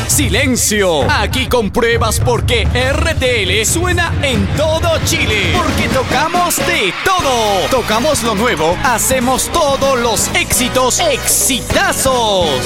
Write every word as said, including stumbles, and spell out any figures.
¡Silencio! Aquí compruebas por qué R T L suena en todo Chile. Porque tocamos de todo. Tocamos lo nuevo, hacemos todos los éxitos, exitazos.